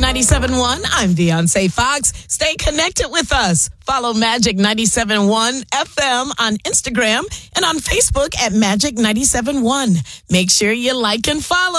97.1. I'm Beyonce Fox. Stay connected with us. Follow Magic 97.1 FM on Instagram and on Facebook at Magic 97.1. Make sure you like and follow.